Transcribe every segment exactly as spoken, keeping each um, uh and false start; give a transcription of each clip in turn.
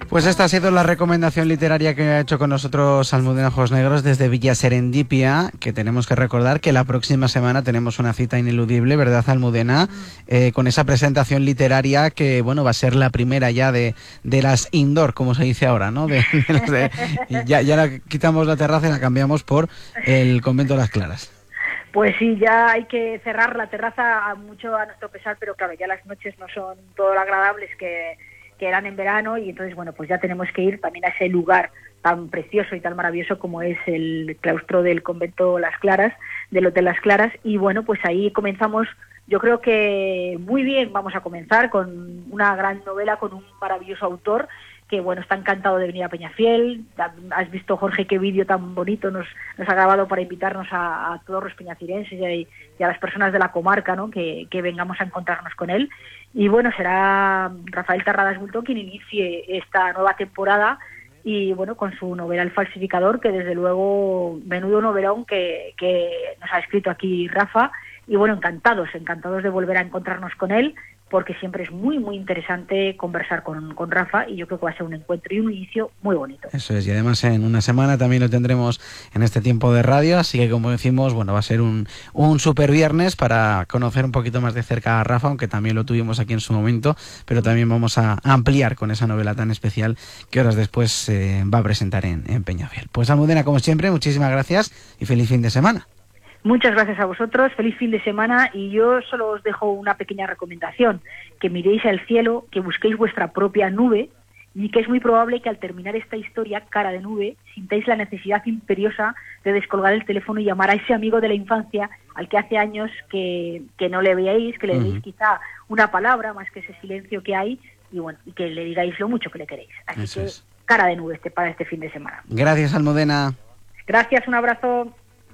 Pues esta ha sido la recomendación literaria que ha hecho con nosotros Almudena Ojos Negros desde Villa Serendipia, que tenemos que recordar que la próxima semana tenemos una cita ineludible, ¿verdad, Almudena? Eh, con esa presentación literaria que, bueno, va a ser la primera ya de, de las indoor, como se dice ahora, ¿no? De, de las de, ya, ya la, quitamos la terraza y la cambiamos por el Convento de las Claras. Pues sí, ya hay que cerrar la terraza a mucho a nuestro pesar, pero claro, ya las noches no son todo lo agradables que... que eran en verano, y entonces, bueno, pues ya tenemos que ir también a ese lugar tan precioso y tan maravilloso como es el claustro del Convento Las Claras, del Hotel Las Claras, y bueno, pues ahí comenzamos, yo creo que muy bien vamos a comenzar con una gran novela, con un maravilloso autor, que bueno, está encantado de venir a Peñafiel. Has visto, Jorge, qué vídeo tan bonito nos, nos ha grabado para invitarnos a, a todos los peñafirenses y a, y a las personas de la comarca, ¿no? que, que vengamos a encontrarnos con él. Y bueno, será Rafael Terradas Bultó quien inicie esta nueva temporada, y bueno, con su novela El Falsificador, que desde luego, menudo novelón que, que nos ha escrito aquí Rafa, y bueno, encantados, encantados de volver a encontrarnos con él, porque siempre es muy, muy interesante conversar con, con Rafa, y yo creo que va a ser un encuentro y un inicio muy bonito. Eso es, y además en una semana también lo tendremos en este tiempo de radio, así que como decimos, bueno, va a ser un, un super viernes para conocer un poquito más de cerca a Rafa, aunque también lo tuvimos aquí en su momento, pero también vamos a ampliar con esa novela tan especial que horas después eh, va a presentar en, en Peñafiel. Pues Almudena, como siempre, muchísimas gracias y feliz fin de semana. Muchas gracias a vosotros, feliz fin de semana, y yo solo os dejo una pequeña recomendación: que miréis al cielo, que busquéis vuestra propia nube, y que es muy probable que al terminar esta historia, Cara de Nube, sintáis la necesidad imperiosa de descolgar el teléfono y llamar a ese amigo de la infancia al que hace años que, que no le veáis, que le deis uh-huh. quizá una palabra más que ese silencio que hay, y bueno, y que le digáis lo mucho que le queréis. Así Eso que es. Cara de Nube este, para este fin de semana. Gracias, Almudena. Gracias, un abrazo.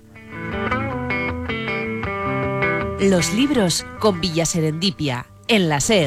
Los libros con Villa Serendipia, en la SER.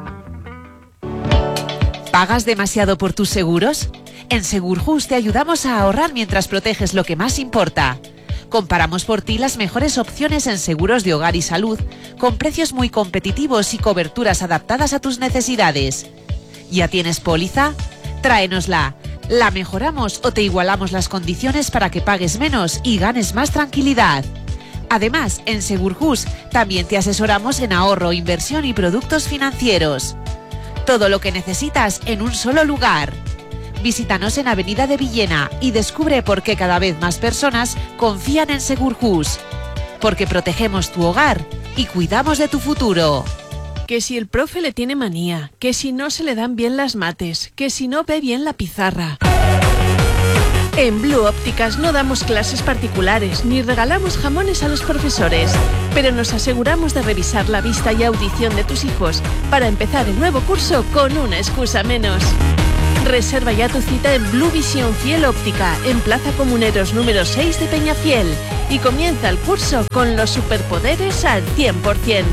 ¿Pagas demasiado por tus seguros? En Segurjus te ayudamos a ahorrar mientras proteges lo que más importa. Comparamos por ti las mejores opciones en seguros de hogar y salud, con precios muy competitivos y coberturas adaptadas a tus necesidades. ¿Ya tienes póliza? Tráenosla. La mejoramos o te igualamos las condiciones para que pagues menos y ganes más tranquilidad. Además, en Segurjus también te asesoramos en ahorro, inversión y productos financieros. Todo lo que necesitas en un solo lugar. Visítanos en Avenida de Villena y descubre por qué cada vez más personas confían en Segurjus. Porque protegemos tu hogar y cuidamos de tu futuro. Que si el profe le tiene manía, que si no se le dan bien las mates, que si no ve bien la pizarra. En Blue Ópticas no damos clases particulares ni regalamos jamones a los profesores, pero nos aseguramos de revisar la vista y audición de tus hijos para empezar el nuevo curso con una excusa menos. Reserva ya tu cita en Blue Visión Fiel Óptica, en Plaza Comuneros número seis de Peñafiel, y comienza el curso con los superpoderes al cien por ciento.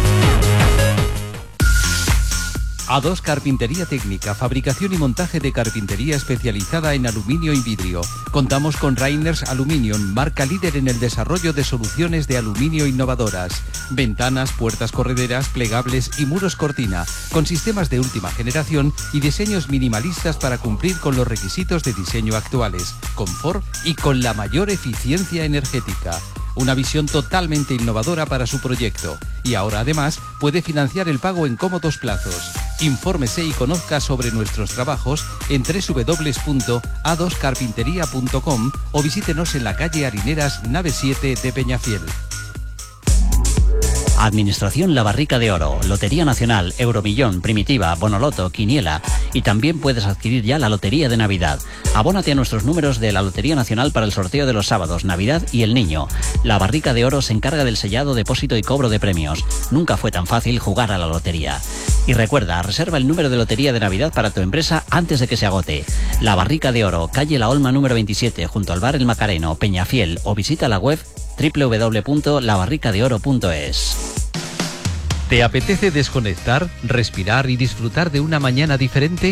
A dos Carpintería Técnica, fabricación y montaje de carpintería especializada en aluminio y vidrio. Contamos con Rainers Aluminium, marca líder en el desarrollo de soluciones de aluminio innovadoras. Ventanas, puertas correderas, plegables y muros cortina, con sistemas de última generación y diseños minimalistas para cumplir con los requisitos de diseño actuales, confort y con la mayor eficiencia energética. Una visión totalmente innovadora para su proyecto. Y ahora además puede financiar el pago en cómodos plazos. Infórmese y conozca sobre nuestros trabajos en doble u doble u doble u punto a dos carpintería punto com o visítenos en la calle Harineras, nave siete de Peñafiel. Administración La Barrica de Oro, Lotería Nacional, Euromillón, Primitiva, Bonoloto, Quiniela, y también puedes adquirir ya la Lotería de Navidad. Abónate a nuestros números de la Lotería Nacional para el sorteo de los sábados, Navidad y el Niño. La Barrica de Oro se encarga del sellado, depósito y cobro de premios. Nunca fue tan fácil jugar a la lotería. Y recuerda, reserva el número de Lotería de Navidad para tu empresa antes de que se agote. La Barrica de Oro, calle La Olma número veintisiete, junto al bar El Macareno, Peñafiel, o visita la web doble u doble u doble u punto la barrica de oro punto es. ¿Te apetece desconectar, respirar y disfrutar de una mañana diferente?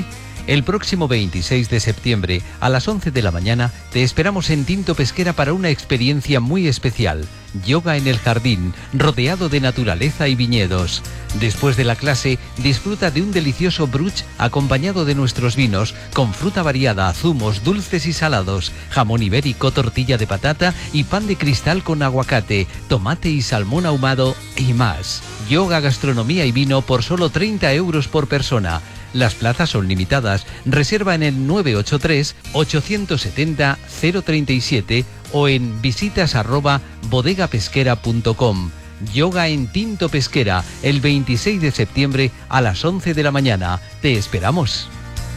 El próximo veintiséis de septiembre, a las once de la mañana, te esperamos en Tinto Pesquera para una experiencia muy especial. Yoga en el jardín, rodeado de naturaleza y viñedos. Después de la clase, disfruta de un delicioso brunch acompañado de nuestros vinos, con fruta variada, zumos, dulces y salados, jamón ibérico, tortilla de patata y pan de cristal con aguacate, tomate y salmón ahumado y más. Yoga, gastronomía y vino por solo treinta euros por persona. Las plazas son limitadas. Reserva en el nueve ocho tres, ocho siete cero, cero tres siete o en visitas arroba bodegapesquera punto com. Yoga en Tinto Pesquera, el veintiséis de septiembre a las once de la mañana. Te esperamos.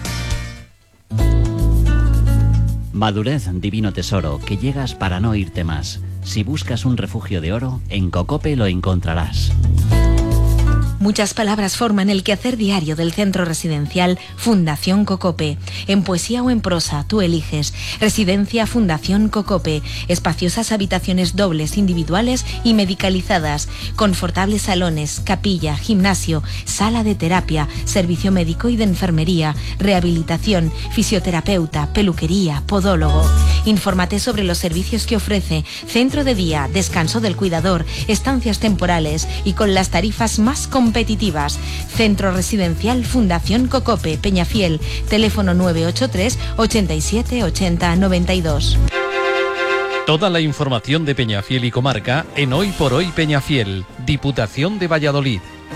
Madurez, divino tesoro, que llegas para no irte más. Si buscas un refugio de oro, en Cocope lo encontrarás. Muchas palabras forman el quehacer diario del centro residencial Fundación Cocope. En poesía o en prosa, tú eliges. Residencia Fundación Cocope. Espaciosas habitaciones dobles, individuales y medicalizadas. Confortables salones, capilla, gimnasio, sala de terapia, servicio médico y de enfermería, rehabilitación, fisioterapeuta, peluquería, podólogo. Infórmate sobre los servicios que ofrece. Centro de día, descanso del cuidador, estancias temporales y con las tarifas más competitivas. competitivas. Centro Residencial Fundación Cocope, Peñafiel. Teléfono nueve ocho tres, ochenta y siete, ochenta, noventa y dos. Toda la información de Peñafiel y comarca en Hoy por Hoy Peñafiel, Diputación de Valladolid.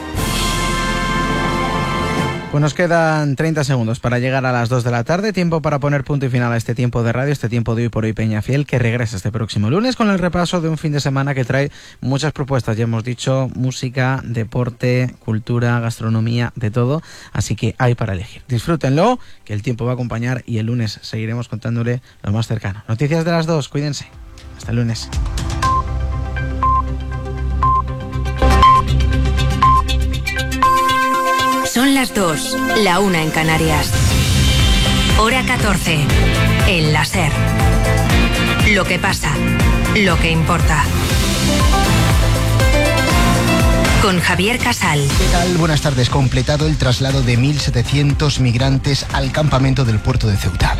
Pues nos quedan treinta segundos para llegar a las dos de la tarde, tiempo para poner punto y final a este tiempo de radio, este tiempo de Hoy por Hoy Peñafiel, que regresa este próximo lunes con el repaso de un fin de semana que trae muchas propuestas, ya hemos dicho, música, deporte, cultura, gastronomía, de todo, así que hay para elegir. Disfrútenlo, que el tiempo va a acompañar y el lunes seguiremos contándole lo más cercano. Noticias de las dos, cuídense. Hasta el lunes. Son las dos, la una en Canarias. Hora catorce, en la SER. Lo que pasa, lo que importa. Con Javier Casal. ¿Qué tal? Buenas tardes. Completado el traslado de mil setecientos migrantes al campamento del puerto de Ceuta.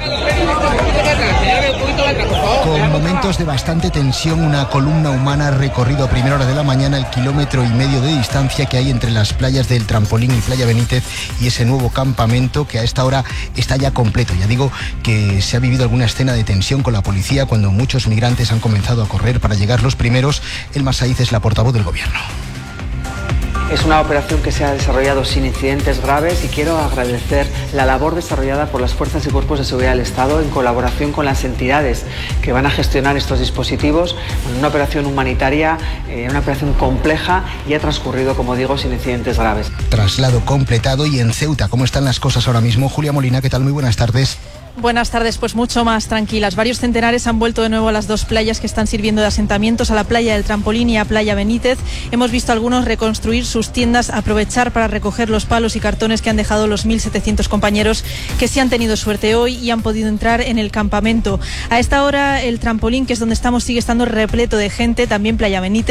Con momentos de bastante tensión, una columna humana ha recorrido a primera hora de la mañana el kilómetro y medio de distancia que hay entre las playas del Trampolín y Playa Benítez y ese nuevo campamento que a esta hora está ya completo. Ya digo que se ha vivido alguna escena de tensión con la policía cuando muchos migrantes han comenzado a correr para llegar los primeros. Elma Saiz es la portavoz del gobierno. Es una operación que se ha desarrollado sin incidentes graves y quiero agradecer la labor desarrollada por las fuerzas y cuerpos de seguridad del Estado en colaboración con las entidades que van a gestionar estos dispositivos. Una operación humanitaria, eh, una operación compleja y ha transcurrido, como digo, sin incidentes graves. Traslado completado. Y en Ceuta, ¿cómo están las cosas ahora mismo? Julia Molina, ¿qué tal? Muy buenas tardes. Buenas tardes, pues mucho más tranquilas. Varios centenares han vuelto de nuevo a las dos playas que están sirviendo de asentamientos, a la playa del Trampolín y a Playa Benítez. Hemos visto a algunos reconstruir sus tiendas, aprovechar para recoger los palos y cartones que han dejado los mil setecientos compañeros que sí han tenido suerte hoy y han podido entrar en el campamento. A esta hora el Trampolín, que es donde estamos, sigue estando repleto de gente, también Playa Benítez.